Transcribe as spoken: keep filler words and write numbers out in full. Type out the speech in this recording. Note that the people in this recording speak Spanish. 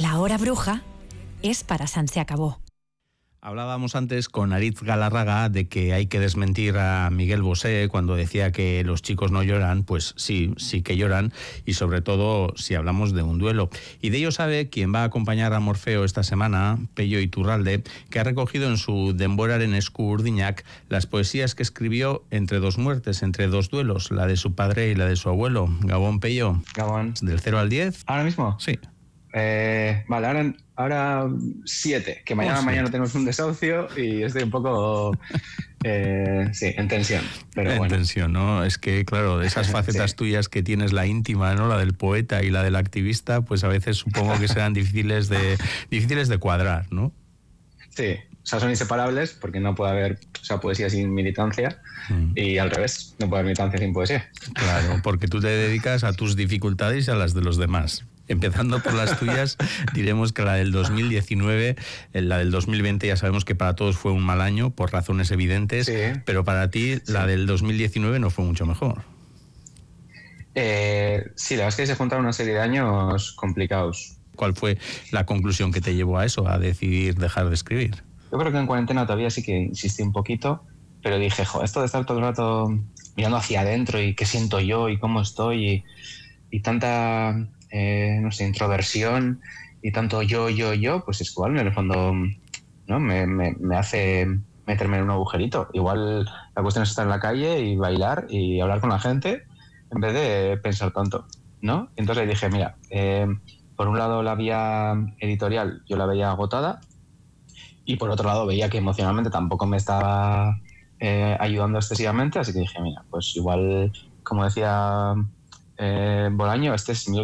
La hora bruja es para San Se Acabó. Hablábamos antes con Aritz Galarraga de que hay que desmentir a Miguel Bosé cuando decía que los chicos no lloran. Pues sí, sí que lloran, y sobre todo si hablamos de un duelo. Y de ello sabe quien va a acompañar a Morfeo esta semana, Pello Iturralde, que ha recogido en su Denboraren esku urdinak las poesías que escribió entre dos muertes, entre dos duelos, la de su padre y la de su abuelo. Gabón, Pello. Gabón. ¿Del cero al diez? ¿Ahora mismo? Sí. Eh, vale, ahora, ahora siete, que mañana, oh, sí. mañana tenemos un desahucio y estoy un poco eh, sí, en tensión. Pero en bueno. tensión, ¿no? Es que, claro, esas facetas sí. tuyas que tienes, la íntima, ¿no? La del poeta y la del activista, pues a veces supongo que serán difíciles de, difíciles de cuadrar, ¿no? Sí, o sea, son inseparables porque no puede haber, o sea, poesía sin militancia mm. y al revés, no puede haber militancia sin poesía. Claro, porque tú te dedicas a tus dificultades y a las de los demás. Empezando por las tuyas, diremos que la del dos mil diecinueve, la del dos mil veinte ya sabemos que para todos fue un mal año por razones evidentes, sí. pero para ti sí. la del dos mil diecinueve no fue mucho mejor. Eh, sí, la verdad es que se juntaron una serie de años complicados. ¿Cuál fue la conclusión que te llevó a eso, a decidir dejar de escribir? Yo creo que en cuarentena todavía sí que insistí un poquito, pero dije, jo, esto de estar todo el rato mirando hacia adentro y qué siento yo y cómo estoy y, y tanta... Eh, no sé, introversión y tanto yo, yo, yo, pues es igual en el fondo, ¿no? Me, me, me hace meterme en un agujerito. Igual la cuestión es estar en la calle y bailar y hablar con la gente en vez de pensar tanto, ¿no? Entonces dije, mira, eh, por un lado la vía editorial yo la veía agotada y por otro lado veía que emocionalmente tampoco me estaba eh, ayudando excesivamente, así que dije, mira, pues igual, como decía eh, Bolaño, este es mi